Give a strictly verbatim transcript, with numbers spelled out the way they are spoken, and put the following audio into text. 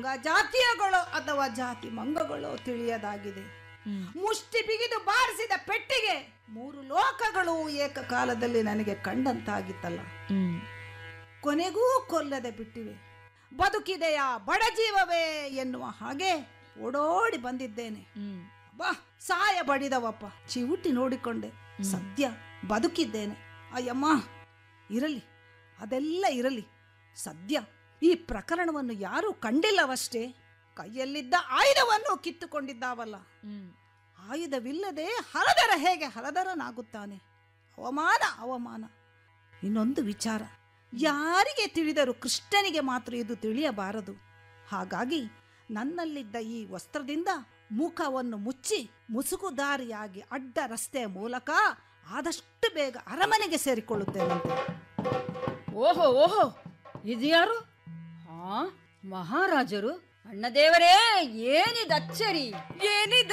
ಮಂಗ ಜಾತಿಯಗಳೋ ಅಥವಾ ಜಾತಿ ಮಂಗಗಳೋ ತಿಳಿಯದಾಗಿದೆ. ಮುಷ್ಟಿ ಬಿಗಿದು ಬಾರಿಸಿದ ಪೆಟ್ಟಿಗೆ ಮೂರು ಲೋಕಗಳು ಏಕಕಾಲದಲ್ಲಿ ನನಗೆ ಕಂಡಂತಾಗಿತ್ತಲ್ಲ. ಕೊನೆಗೂ ಕೊಲ್ಲದೆ ಬಿಟ್ಟಿವೆ. ಬದುಕಿದೆಯಾ ಬಡಜೀವವೇ ಎನ್ನುವ ಹಾಗೆ ಓಡೋಡಿ ಬಂದಿದ್ದೇನೆ. ಬಾ ಸಾಯ ಬಡಿದವಪ್ಪ, ಚಿವುಟಿ ನೋಡಿಕೊಂಡೆ. ಸದ್ಯ ಬದುಕಿದ್ದೇನೆ. ಅಯ್ಯಮ್ಮ, ಇರಲಿ, ಅದೆಲ್ಲ ಇರಲಿ. ಸದ್ಯ ಈ ಪ್ರಕರಣವನ್ನು ಯಾರೂ ಕಂಡಿಲ್ಲವಷ್ಟೇ. ಕೈಯಲ್ಲಿದ್ದ ಆಯುಧವನ್ನು ಕಿತ್ತುಕೊಂಡಿದ್ದಾವಲ್ಲ. ಆಯುಧವಿಲ್ಲದೆ ಹಲದರ ಹೇಗೆ ಹಲದರನಾಗುತ್ತಾನೆ? ಅವಮಾನ, ಅವಮಾನ. ಇನ್ನೊಂದು ವಿಚಾರ, ಯಾರಿಗೆ ತಿಳಿದರೂ ಕೃಷ್ಣನಿಗೆ ಮಾತ್ರ ಇದು ತಿಳಿಯಬಾರದು. ಹಾಗಾಗಿ ನನ್ನಲ್ಲಿದ್ದ ಈ ವಸ್ತ್ರದಿಂದ ಮುಖವನ್ನು ಮುಚ್ಚಿ ಮುಸುಕುದಾರಿಯಾಗಿ ಅಡ್ಡ ರಸ್ತೆಯ ಮೂಲಕ ಆದಷ್ಟು ಬೇಗ ಅರಮನೆಗೆ ಸೇರಿಕೊಳ್ಳುತ್ತೇನಂತೆ. ಓಹೋ ಓಹೋ, ಇದ್ಯಾರು? ಹಾ, ಮಹಾರಾಜರು. ಅಣ್ಣದೇವರೇ, ಏನಿದಚ್ಚರಿ, ಏನಿದ